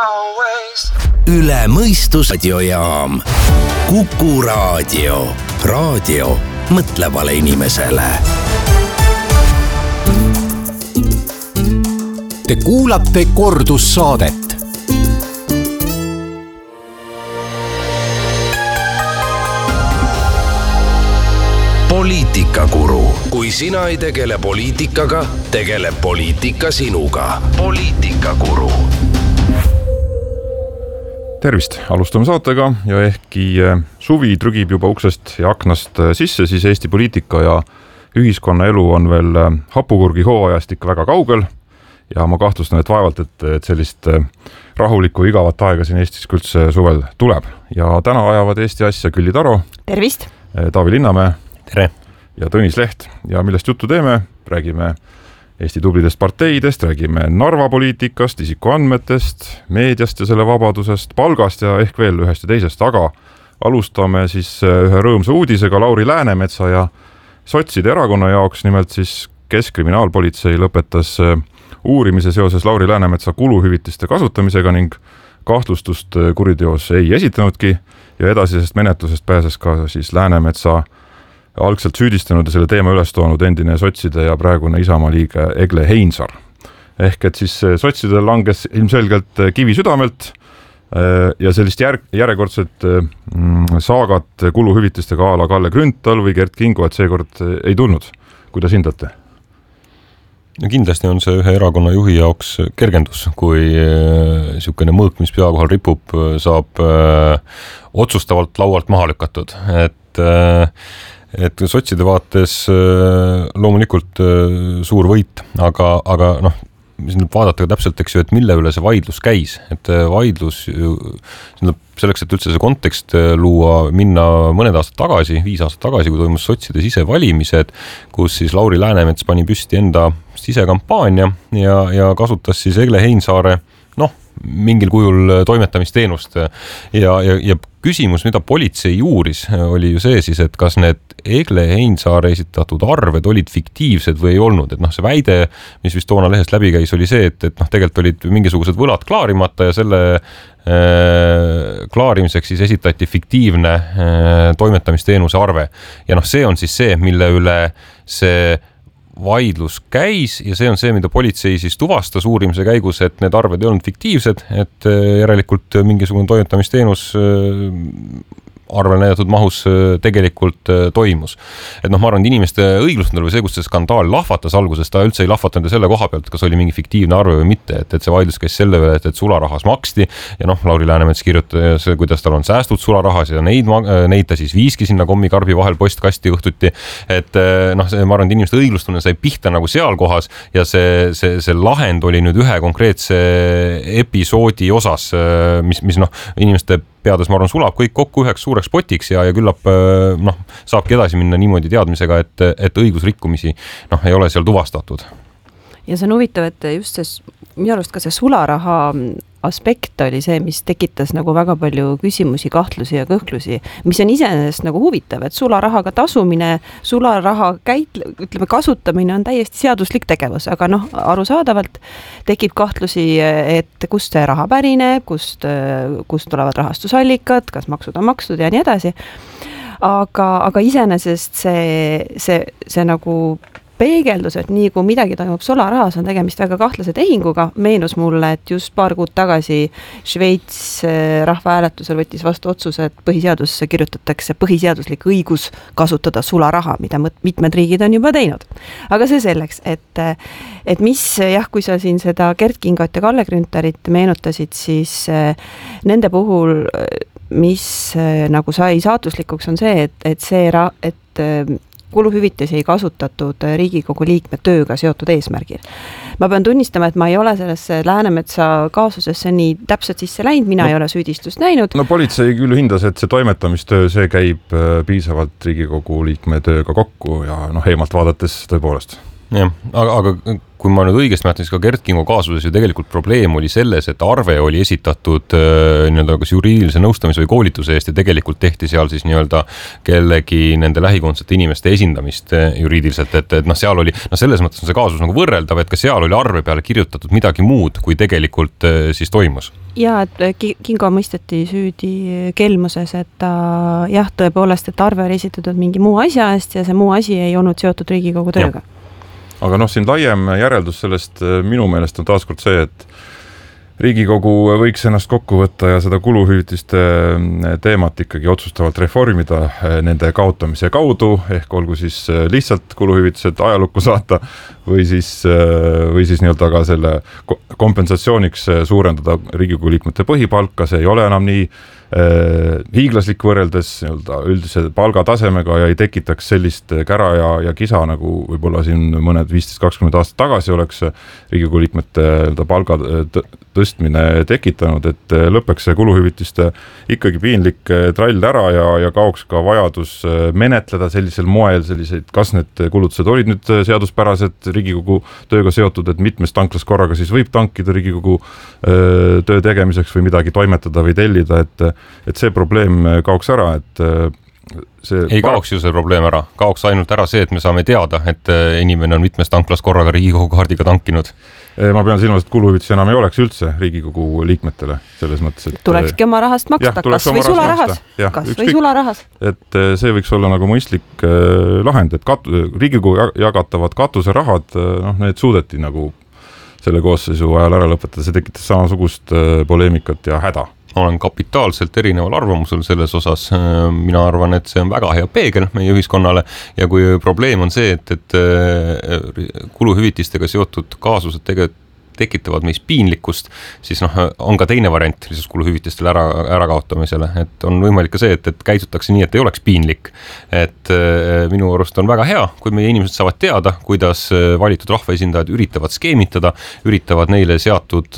Üle mõistusradiojaam. Kuku raadio. Raadio mõtlevale inimesele. Te kuulate kordussaadet. Poliitikakuru. Kui sina ei tegele poliitikaga, tegeleb poliitika sinuga. Poliitikakuru. Tervist, alustame saatega ja ehkki suvi trügib juba uksest ja aknast sisse, siis Eesti poliitika ja ühiskonnaelu on veel hapukurgi hooajast ikka väga kaugel ja ma kahtlustan, et vaevalt, et sellist rahulikku igavat aega siin Eestis üldse suvel tuleb. Ja täna ajavad Eesti asja Külli Taro. Tervist! Taavi Linnamäe. Tere! Ja Tõnis Leht. Ja millest juttu teeme? Räägime Eesti tublidest parteidest, räägime Narva poliitikast, isikuandmetest, meediast ja selle vabadusest, palgast ja ehk veel ühest ja teisest, aga alustame siis ühe rõõmsa uudisega Lauri Läänemetsa ja sotside erakonna jaoks, nimelt siis Keskkriminaalpolitsei lõpetas uurimise seoses Lauri Läänemetsa kuluhüvitiste kasutamisega ning kahtlustust kuriteos ei esitanudki ja edasisest menetlusest pääses ka siis Läänemetsa algselt süüdistanud ja selle teema üles toonud endine sotside ja praegune Isamaa liige Egle Heinsaar. Ehk et siis sotsidel langes ilmselgelt kivi südamelt ja sellist järjekordset saagat kuluhüvitistega a la Kalle Grünthal või Kert Kingo, et seekord ei tulnud. Kuidas hindate? No kindlasti on see ühe erakonna juhi jaoks kergendus, kui niisugune mõõk, mis pea kohal ripub, saab otsustavalt laualt maha lükatud. Et sotside vaates loomulikult suur võit, aga noh, vaadata täpselt, eks ju, et mille üle see vaidlus käis. Et vaidlus, selleks, et üldse see kontekst luua, minna mõned aastad tagasi, 5 aastat tagasi, kui toimus sotside sisevalimised, kus siis Lauri Läänemets pani püsti enda sisekampaania ja kasutas siis Egle Heinsaare mingil kujul toimetamisteenust ja küsimus, mida politsei juuris, oli ju see siis, et kas need Egle Heinsaare esitatud arved olid fiktiivsed või ei olnud, et see väide, mis vist toona lehest läbi käis, oli see, et tegelikult olid mingisugused võlad klaarimata ja selle klaarimiseks siis esitati fiktiivne toimetamisteenuse arve ja see on siis see, mille üle see vaidlus käis ja see on see, mida politsei siis tuvastas uurimise käigus, et need arved ei olnud fiktiivsed, et järelikult mingisugune toimetamisteenus arvel näidatud mahus tegelikult toimus. Et ma arvan, et inimeste õiglustunel või see, kus see skandaal lahvatas alguses, ta üldse ei lahvatanud selle koha pealt, kas oli mingi fiktiivne arve või mitte, et see vaidlus käis selle üle, et sularahas maksti ja Lauri Läänemets kirjutas, kuidas tal on säästud sularahas ja neid ta siis viiski sinna kommikarbi vahel postkasti õhtuti, et ma arvan, et inimeste õiglustunel sai pihta nagu seal kohas ja see lahend oli nüüd ühe konkreetse episoodi osas, mis inimeste peades, ma arvan, sulab kõik kokku üheks suureks potiks ja küllap saabki edasi minna niimoodi teadmisega, et õigusrikkumisi ei ole seal tuvastatud. Ja see on huvitav, et just minu arust ka see sularaha aspekt oli see, mis tekitas nagu väga palju küsimusi, kahtlusi ja kõhklusi, mis on iseenesest nagu huvitav, et sularahaga tasumine, sularaha kasutamine on täiesti seaduslik tegevus, aga arusaadavalt tekib kahtlusi, et kust see raha pärineb, kust tulevad rahastusallikad, kas maksud on makstud ja nii edasi. Aga iseenesest see nagu peegeldus, et nii kui midagi toimub sularahas, on tegemist väga kahtlase tehinguga. Meenus mulle, et just paar kuud tagasi Šveits rahvahääletusel võttis vastu otsuse, et põhiseadusse kirjutatakse põhiseaduslik õigus kasutada sularaha, mida mitmed riigid on juba teinud. Aga see selleks, et mis, kui sa siin seda Kert Kingot ja Kalle Grünthalit meenutasid, siis nende puhul, mis nagu sai saatuslikuks, on see, et kuluhüvitisi ei kasutatud Riigikogu liikme tööga seotud eesmärgil. Ma pean tunnistama, et ma ei ole sellesse Läänemetsa kaasusesse nii täpselt sisse läinud, mina ei ole süüdistust näinud. Politsei küll hindas, et see toimetamistöö, see käib piisavalt Riigikogu liikme tööga kokku ja eemalt vaadates tõepoolest. jah, aga kui ma nüüd õigesti mäletan, siis ka Kert Kingo kaasuses ju tegelikult probleem oli selles, et arve oli esitatud nii-öelda kas juriidilise nõustamise või koolituse eest ja tegelikult tehti seal siis nii-öelda kellegi nende lähikondsete inimeste esindamist juriidiliselt, et seal oli, selles mõttes on see kaasus nagu võrreldav, et ka seal oli arve peale kirjutatud midagi muud, kui tegelikult siis toimus. Ja, et Kingo mõisteti süüdi kelmuses, et ta jah, tõepoolest, et arve oli esitatud mingi muu asja eest ja see muu asi ei olnud seotud Riigikogu tööga. Aga siin laiem järeldus sellest minu meelest on taaskord see, et Riigikogu võiks ennast kokku võtta ja seda kuluhüvitiste teemat ikkagi otsustavalt reformida nende kaotamise kaudu, ehk olgu siis lihtsalt kuluhüvitised ajalukku saata või siis nii-öelda ka selle kompensatsiooniks suurendada Riigikogu liikmete põhipalka, see ei ole enam nii hiiglaslik võrreldes üldise palgatasemega ja ei tekitaks sellist kära ja kisa, nagu võib-olla siin mõned 15-20 aastat tagasi oleks Riigikogu liikmete palga tõstmine tekitanud, et lõpeks see kuluhüvitiste ikkagi piinlik trall ära ja kaoks ka vajadus menetleda sellisel moel selliseid, kas need kulutused olid nüüd seaduspärased Riigikogu tööga seotud, et mitmes tanklas korraga siis võib tankida Riigikogu töö tegemiseks või midagi toimetada või tellida, et see probleem kaoks ära, et ei kaoks ju see probleem ära, kaoks ainult ära see, et me saame teada, et inimene on mitmes tanklas korraga Riigikogu kaardiga tankinud. Ma pean silmas, et kuluhüvitisi enam ei oleks üldse Riigikogu liikmetele selles mõttes, et tulekski oma rahast maksta, kas või sularahas. Et see võiks olla nagu mõistlik lahend, et Riigikogu jagatavad katuserahad, need suudeti nagu selle koosseisu ajal ära lõpetada, see tekitas samasugust poleemikat ja häda. Olen kapitaalselt erineval arvamusel selles osas. Mina arvan, et see on väga hea peegel meie ühiskonnale ja kui probleem on see, et kuluhüvitistega seotud kaasused tekitavad meis piinlikkust, siis on ka teine variant lisaks kuluhüvitistele ära kaotamisele, et on võimalik ka see, et käitutakse nii, et ei oleks piinlik. Et minu arust on väga hea, kui meie inimesed saavad teada, kuidas valitud rahvaesindajad üritavad skeemitada, üritavad neile seatud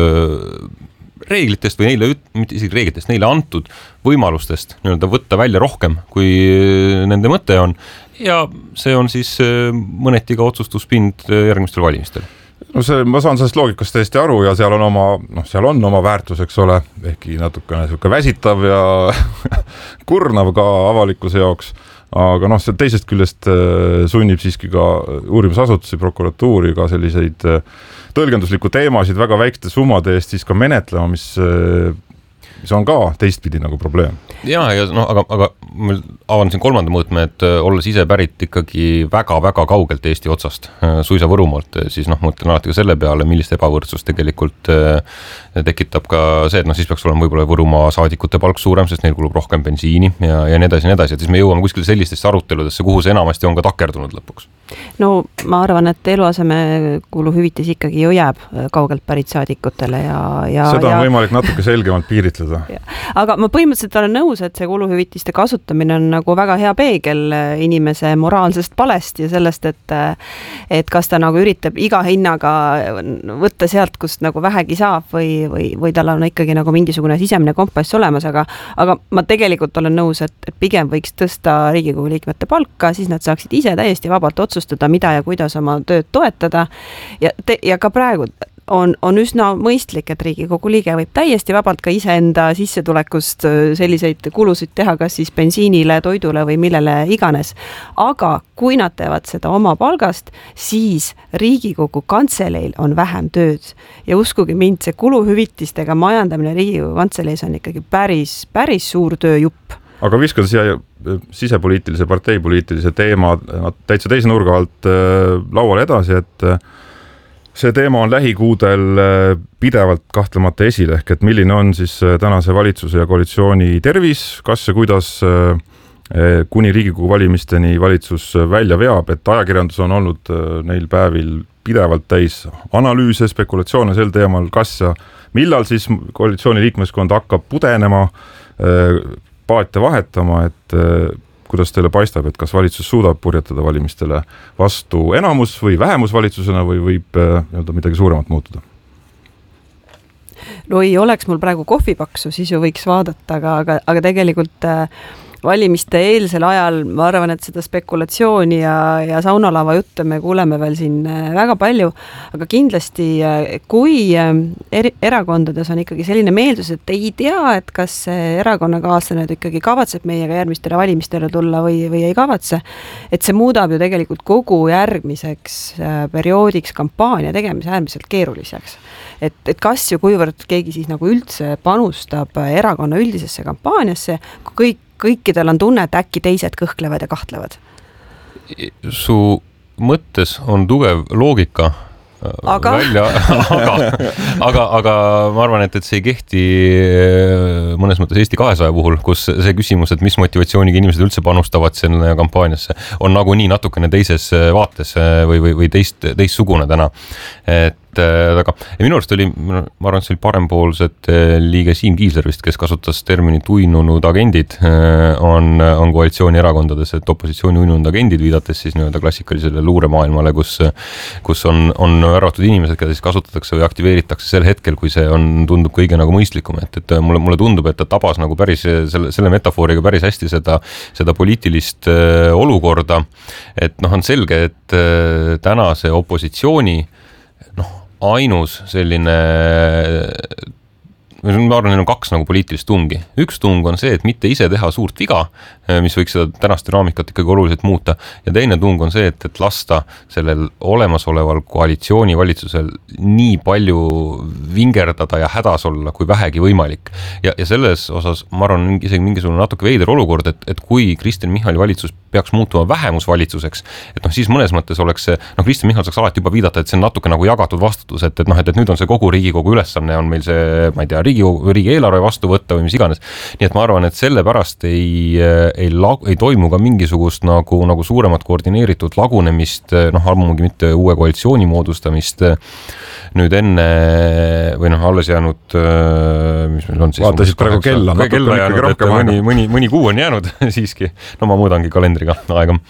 reeglitest või mitte isegi reeglitest, neile antud võimalustest nii-öelda võtta välja rohkem, kui nende mõte on ja see on siis mõneti ka otsustuspind järgmistel valimistel. Ma saan sellest loogikast täiesti aru ja seal on oma väärtus, eks ole, ehkki natukene väsitav ja kurnav ka avalikkuse jaoks, aga teisest küljest sunnib siiski ka uurimisasutusi, prokuratuuri ka selliseid tõlgendusliku teemasid väga väikeste summade eest siis ka menetlema, mis on ka teistpidi nagu probleem. Aga ma avan siin kolmanda mõõtme, et olles ise pärit ikkagi väga-väga kaugelt Eesti otsast, suisa Võrumaalt, siis mõtlen alati ka selle peale, millist ebavõrdsust tegelikult tekitab ka see, et siis peaks olema võib-olla Võrumaa saadikute palk suurem, sest neil kulub rohkem bensiini ja nii edasi, et siis me jõuame kuskil sellistesse aruteludesse, kuhu see enamasti on ka takerdunud lõpuks. Ma arvan, et eluaseme kuluhüvitis ikkagi ju jääb kaugelt pärit saadikutele ja seda on võimalik natuke selgemalt piiritleda. Aga ma põhimõtteliselt olen nõus, et see kuluhüvitiste kasutamine on nagu väga hea peegel inimese moraalsest palest ja sellest, et kas ta nagu üritab iga hinnaga võtta sealt, kust nagu vähegi saab või tal on ikkagi nagu mingisugune sisemine kompass olemas, aga ma tegelikult olen nõus, et pigem võiks tõsta Riigikogu liikmete palka, siis nad saaksid ise täiesti vabalt otsustada, mida ja kuidas oma tööd toetada ja ka praegu on üsna mõistlik, et Riigikogu liige võib täiesti vabalt ka iseenda sissetulekust selliseid kulusid teha, kas siis bensiinile, toidule või millele iganes. Aga kui nad teevad seda oma palgast, siis Riigikogu kantseleil on vähem tööd. Ja uskuge mind, see kuluhüvitistega majandamine Riigikogu kantseleis on ikkagi päris suur tööjupp. Aga viskada siia sisepoliitilise, parteipoliitilise teema täitsa teise nurga alt lauale edasi, et see teema on lähikuudel pidevalt kahtlemata esil, ehk et milline on siis tänase valitsuse ja koalitsiooni tervis, kas ja kuidas kuni Riigikogu valimisteni valitsus välja veab, et ajakirjandus on olnud neil päevil pidevalt täis analüüse, spekulatsioone sel teemal, kas ja millal siis koalitsiooni liikmeskond hakkab pudenema, paate vahetama, et kuidas teile paistab, et kas valitsus suudab purjetada valimistele vastu enamus või vähemusvalitsusena või võib midagi suuremat muutuda? Ei oleks mul praegu kohvipaksu, siis ju võiks vaadata, aga tegelikult valimiste eelsel ajal, ma arvan, et seda spekulatsiooni ja saunalava jutte me kuuleme veel siin väga palju, aga kindlasti kui erakondades on ikkagi selline meeldus, et ei tea, et kas erakonnakaaslane ikkagi kavatseb meiega järgmistele valimistele tulla või ei kavatse, et see muudab ju tegelikult kogu järgmiseks perioodiks kampaania tegemise äärmiselt keeruliseks. Et kas ju kuivõrd keegi siis nagu üldse panustab erakonna üldisesse kampaaniasse, kui kõikidel on tunne, et äkki teised kõhklevad ja kahtlevad? Su mõttes on tugev loogika, aga ma arvan, et see ei kehti mõnes mõttes Eesti 200 puhul, kus see küsimus, et mis motivatsiooniga inimesed üldse panustavad selle kampaaniasse, on nagunii natukene teises vaates või teistsugune täna. Aga minu arust oli, ma arvan, et see oli parempoolsed liige Siim Kiisler vist, kes kasutas terminit uinunud agendid, on koalitsioonierakondades, et opositsiooni uinunud agendid, viidates siis nii-öelda klassikalisele luuremaailmale, kus on värvatud inimesed, keda siis kasutatakse või aktiveeritakse sel hetkel, kui see tundub kõige nagu mõistlikum, et mulle tundub, et ta tabas nagu päris selle metafooriga päris hästi seda poliitilist olukorda, et on selge, et tänase opositsiooni ainus selline, ma arvan, neil on kaks nagu poliitilist tungi. Üks tung on see, et mitte ise teha suurt viga, mis võiks seda tänast dünaamikat ikkagi oluliselt muuta. Ja teine tung on see, et lasta sellel olemasoleval koalitsioonivalitsusel nii palju vingerdada ja hädas olla, kui vähegi võimalik. Ja selles osas, ma arvan, isegi mingisugune natuke veider olukord, et kui Kristen Michali valitsus peaks muutuma vähemusvalitsuseks, et siis mõnes mõttes oleks see, Kristen Michal saaks alati juba viidata, et see on natuke nagu jagatud vastutus, et nüüd on see kogu Riigikogu ülesanne, on meil see, ma ei tea, riigi eelarve vastu võtta või mis iganes. Nii et ma arvan, et selle pärast ei toimu ka mingisugust nagu suuremat koordineeritud lagunemist, ammugi mitte uue koalitsiooni moodustamist nüüd enne või alles jäänud, mis meil on siis vaatasid praegu kella jäänud, et mõni kuu on jäänud siiski, ma mõõdangi kalendriga aega,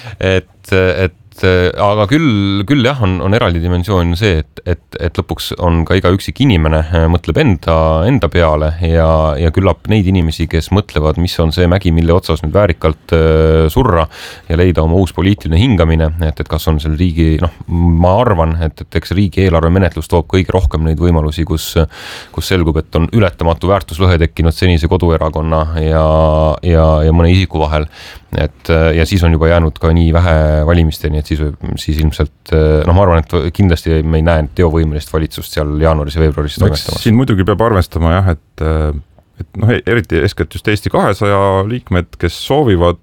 aga küll jah, on eraldi dimensioon see, et lõpuks on ka iga üksik inimene mõtleb enda peale ja küllap neid inimesi, kes mõtlevad, mis on see mägi, mille otsas nüüd väärikalt surra ja leida oma uus poliitiline hingamine, et kas on seal riigi, ma arvan, et eks riigi eelarve menetlus toob kõige rohkem neid võimalusi, kus selgub, et on ületamatu väärtuslõhe tekkinud senise koduerakonna ja mõne isiku vahel. Ja siis on juba jäänud ka nii vähe valimisteni, et siis ilmselt, ma arvan, et kindlasti me ei näe teovõimelist valitsust seal jaanuaris ja veebruaris toimetamas. Siin muidugi peab arvestama jah, et eriti eeskätt just Eesti 200 liikmed, kes soovivad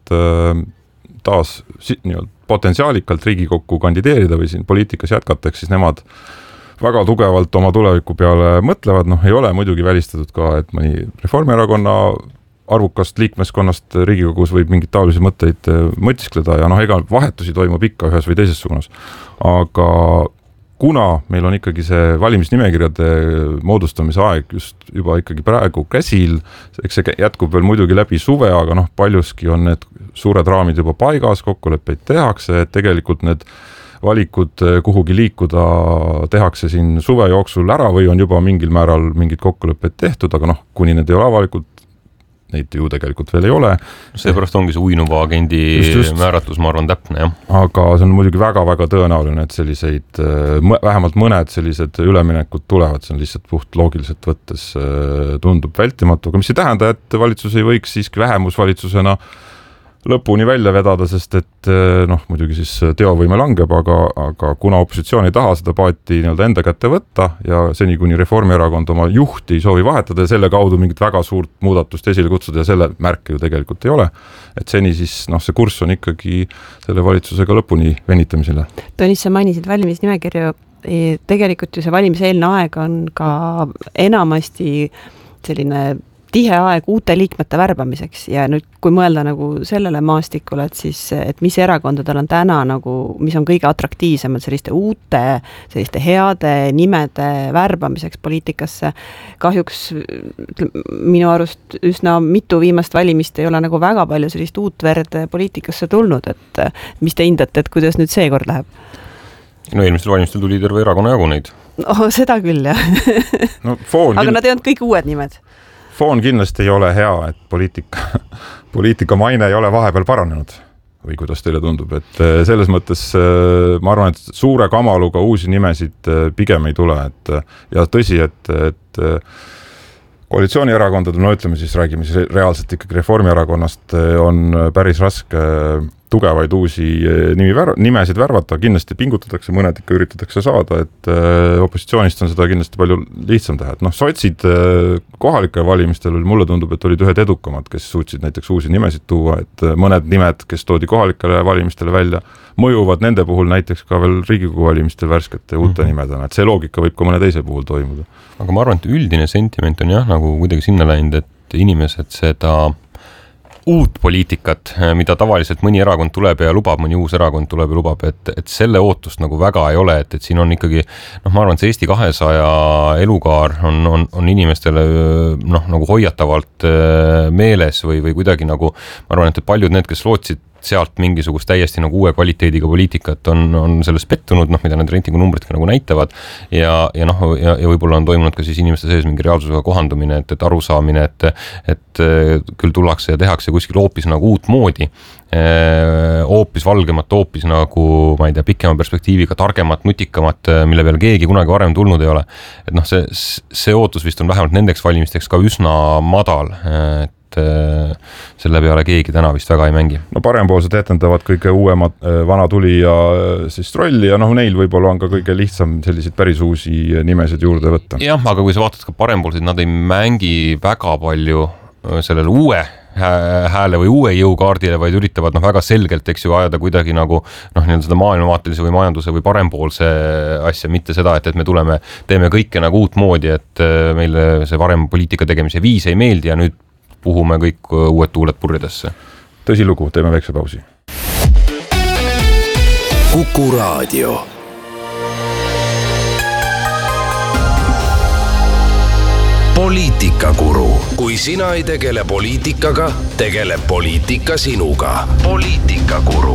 taas potentsiaalikalt Riigikokku kandideerida või siin poliitikas jätkataks, siis nemad väga tugevalt oma tuleviku peale mõtlevad, ei ole muidugi välistatud ka, et mõni Reformierakonna arvukast liikmeskonnast Riigikogus võib mingit taolisi mõtteid mõtiskleda ja ega vahetusi toimub ikka ühes või teises suunas. Aga kuna meil on ikkagi see valimisnimekirjade moodustamise aeg just juba ikkagi praegu käsil, eks see jätkub veel muidugi läbi suve, aga paljuski on need suured raamid juba paigas, kokkuleppeid tehakse, et tegelikult need valikud kuhugi liikuda tehakse siin suve jooksul ära või on juba mingil määral mingid kokkuleppeid tehtud, aga kuni need ei ole avalikult, neid ju tegelikult veel ei ole. Seepärast ongi see uinuva agendi määratlus, ma arvan, täpne, jah. Aga see on muidugi väga-väga tõenäoline, et selliseid, vähemalt mõned sellised üleminekud tulevad, see on lihtsalt puht loogiliselt võttes tundub vältimatu, aga mis ei tähenda, et valitsus ei võiks siiski vähemusvalitsusena lõpuni välja vedada, sest et muidugi siis teovõime langeb, aga kuna opositsioon ei taha seda paati enda kätte võtta ja seni kuni Reformierakond oma juhti ei soovi vahetada ja selle kaudu mingit väga suurt muudatust esile kutsuda ja selle märke ju tegelikult ei ole, et seni siis see kurss on ikkagi selle valitsusega lõpuni venitamisele. Tõnis, sa mainisid valimisnimekirju, tegelikult ju see valimiseelne aeg on ka enamasti selline tihe aeg uute liikmete värbamiseks ja nüüd, kui mõelda sellele maastikule, et mis erakondadel on täna mis on kõige atraktiivsemad selliste uute, selliste heade nimede värbamiseks poliitikasse, kahjuks minu arust üsna mitu viimast valimist ei ole väga palju sellist uut verd poliitikasse tulnud, et mis te hindate, et kuidas nüüd seekord läheb? Eelmistel valimistel tuli terve erakonna jagu neid. Seda küll, jah. Aga nad ei olnud kõik uued nimed. foon kindlasti ei ole hea, et poliitika maine ei ole vahepeal paranenud või kuidas teile tundub, et selles mõttes ma arvan, et suure kamaluga uusi nimesid pigem ei tule, ja tõsi, et koalitsioonierakondadel, no ütleme siis, räägime siis reaalselt ikkagi Reformierakonnast, on päris raske tugevaid uusi nimesid värvata, kindlasti pingutatakse, mõned ikka üritatakse saada, et opositsioonist on seda kindlasti palju lihtsam teha, et sotsid kohalikel valimistel mulle tundub, et olid ühed edukamad, kes suutsid näiteks uusi nimesid tuua, et mõned nimed, kes toodi kohalikele valimistele välja, mõjuvad nende puhul näiteks ka veel Riigikogu valimistel värskete uute nimedena, et see loogika võib ka mõne teise puhul toimuda. Aga ma arvan, et üldine sentiment on nagu kuidagi sinna läinud, et inimesed seda uut poliitikat, mida tavaliselt mõni erakond tuleb ja lubab, mõni uus erakond tuleb ja lubab, et selle ootust nagu väga ei ole, et siin on ikkagi, ma arvan, et see Eesti 200 elukaar on inimestele nagu hoiatavalt meeles või kuidagi nagu, ma arvan, et paljud need, kes lootsid sealt mingisugust täiesti nagu uue kvaliteediga poliitikat on sellest pettunud, mida need reitingunumbrid nagu näitavad ja võib-olla on toimunud ka siis inimeste sees mingi reaalsusega kohandumine, et arusaamine, et küll tullakse ja tehakse kuskil hoopis nagu uut moodi, hoopis valgemat, hoopis nagu, ma ei tea, pikema perspektiiviga, targemat, nutikamat, mille peale keegi kunagi varem tulnud ei ole. Et see ootus vist on vähemalt nendeks valimisteks ka üsna madal, selle peale keegi täna vist väga ei mängi. No parempoolsed etendavad kõige uuemad vana tuli ja siis rolli ja neil võib-olla on ka kõige lihtsam selliseid päris uusi nimesid juurde võtta. Jah, aga kui sa vaatad ka parempoolseid, nad ei mängi väga palju sellele uue hääle või uue jõukaardile, vaid üritavad väga selgelt, eks ju, ajada kuidagi nagu seda maailmavaatelise või majanduse või parempoolse asja, mitte seda, et me teeme kõike nagu uut moodi, et meile see varem poliitika tegemise viis ei meeldi ja nüüd puhume kõik uued tuuled purjedesse. Tõsi lugu, teeme väikse pausi. Kuku Raadio. Poliitikakuru. Kui sina ei tegele poliitikaga, tegeleb poliitika sinuga. Poliitikakuru.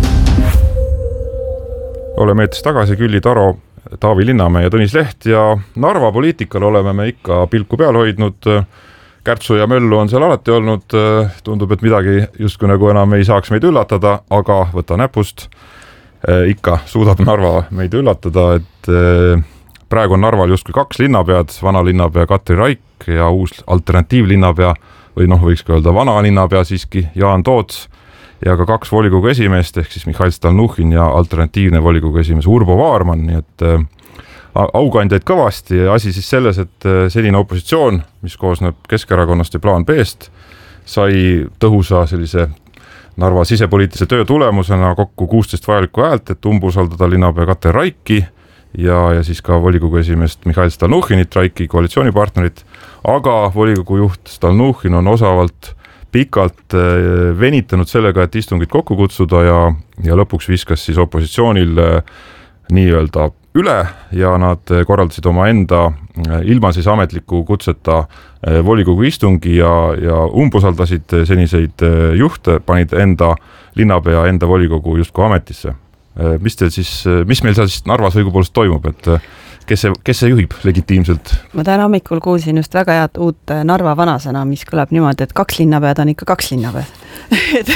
Oleme eetris tagasi, Külli Taro, Taavi Linnamäe ja Tõnis Leht ja Narva poliitikal oleme me ikka pilku peal hoidnud. Kärtsu ja möllu on seal alati olnud, tundub, et midagi justkui nagu enam ei saaks meid üllatada, aga võta näpust, ikka suudab Narva meid üllatada, et praegu on Narval justkui 2 linnapead, vana linnapea Katri Raik ja uus alternatiivlinnapea või võiks ka öelda vana linnapea siiski Jaan Toots ja ka 2 volikogu esimeest ehk siis Mihhail Stalnuhhin ja alternatiivne volikogu esimees Urbo Vaarman, nii et aukandjaid kõvasti ja asi siis selles, et selline opositsioon, mis koosneb Keskerakonnast ja plaan B-st, sai tõhusa sellise Narva sisepoliitilise töö tulemusena kokku 16 vajalikku häält, et umbusaldada linnapea Katri Raiki ja siis ka volikogu esimeest Mihhail Stalnuhhinit, Raiki koalitsioonipartnerit, aga volikogu juht Stalnuhhin on osavalt pikalt venitanud sellega, et istungid kokku kutsuda ja lõpuks viskas siis opositsioonil nii-öelda üle ja nad korraldasid oma enda ilma siis ametliku kutseta volikogu istungi ja umbusaldasid seniseid juhte, panid enda linnapea enda volikogu justkui ametisse. Mis meil seal siis Narvas õigupoolest toimub, et kes see juhib legitiimselt? Ma täna hommikul kuulsin just väga head uut Narva vanasõna, mis kõlab niimoodi, et 2 linnapead on ikka 2 linnapead.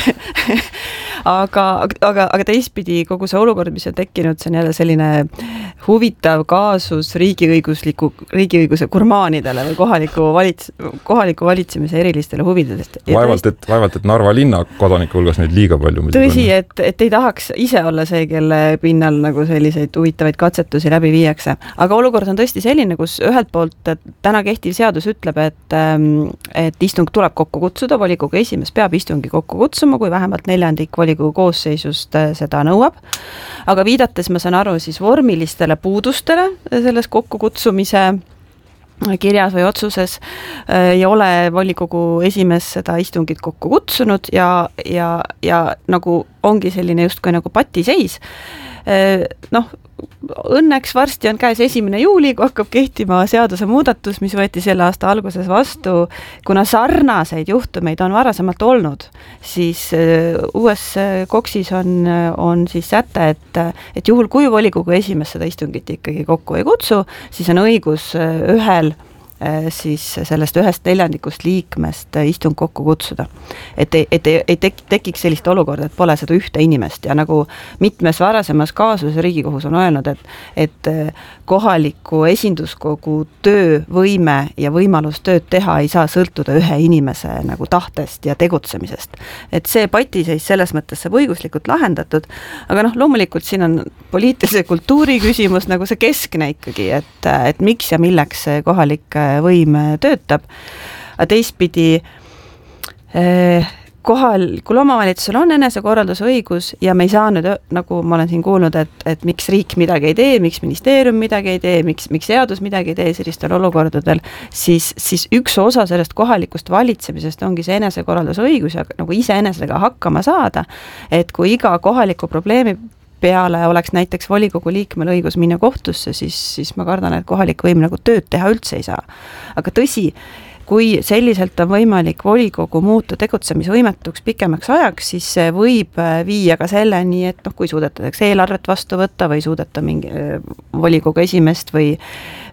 aga teistpidi kogu see olukord, mis on tekkinud, see on jälle selline huvitav kaasus riigiõiguse gurmaanidele või kohaliku valitsemise erilistele huvidest. Vaevalt, et Narva linna kodanike hulgas neid liiga palju. Tõsi, et ei tahaks ise olla see, kelle pinnal nagu selliseid huvitavaid katsetusi läbi viiakse. Aga olukord on tõesti selline, kus ühelt poolt täna kehtiv seadus ütleb, et istung tuleb kokku kutsuda, volikogu esimees peab istungi kokku kutsuma, kui vähemalt 4 volikogu koosseisust seda nõuab. Aga viidates, ma saan aru, siis vormilistele puudustele selles kokkukutsumise kirjas või otsuses ei ole volikogu esimees seda istungit kokku kutsunud ja nagu ongi selline justkui nagu patiseis. Õnneks varsti on käes 1. juuli, kui hakkab kehtima seaduse muudatus, mis võeti selle aasta alguses vastu. Kuna sarnaseid juhtumeid on varasemalt olnud, siis uues koksis on siis säte, et juhul kui volikogu esimees seda istungit ikkagi kokku ei kutsu, siis on õigus ühel siis sellest 1/4 liikmest istung kokku kutsuda. Et ei tekiks sellist olukorda, et pole seda ühte inimest ja nagu mitmes varasemas kaasuses Riigikohus on öelnud, et kohaliku esinduskogu töövõime ja võimalus tööd teha ei saa sõltuda ühe inimese nagu tahtest ja tegutsemisest. Et see patiseis selles mõttes saab õiguslikult lahendatud, aga loomulikult siin on poliitilise kultuuri küsimus nagu see keskne ikkagi, et miks ja milleks see kohalik võim töötab. Aga teistpidi kohalikul omavalitsusel on enesekorraldusõigus ja me ei saa nüüd, nagu ma olen siin kuulnud, et miks riik midagi ei tee, miks ministeerium midagi ei tee, miks seadus midagi ei tee sellistel olukordadel, siis üks osa sellest kohalikust valitsemisest ongi see enesekorraldusõigus ja nagu iseenesega hakkama saada, et kui iga kohaliku probleemi peale oleks näiteks volikogu liikmel õigus minna kohtusse, siis ma kardan, et kohalik võim nagu tööd teha üldse ei saa. Aga tõsi, kui selliselt on võimalik volikogu muuta tegutsemisvõimetuks pikemaks ajaks, siis see võib viia ka selleni, et kui suudetakse eelarvet vastu võtta või suudeta mingi volikogu esimest või